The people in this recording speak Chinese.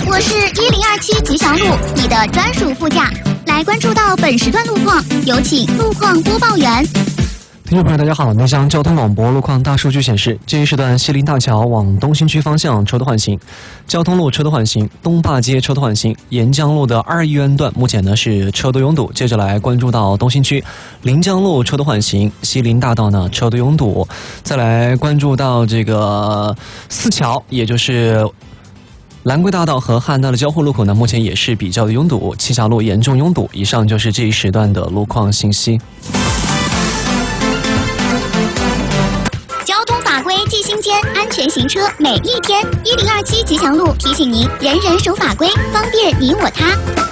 我是1027吉祥路，你的专属副驾。来关注到本时段路况，有请路况播报员。 听众朋友，大家好！南翔交通广播路况大数据显示，这一时段西林大桥往东新区方向车多缓行，交通路车多缓行，东坝街车多缓行，沿江路的2医院段目前呢是车多拥堵。接着来关注到东新区临江路车多缓行，西林大道呢车多拥堵。再来关注到这个四桥，也就是兰桂大道和汉大的交汇路口呢，目前也是比较的拥堵，七桥路严重拥堵。以上就是这一时段的路况信息。 交通法规记心间，安全行车每一天。1027吉祥路提醒您，人人守法规，方便你我他。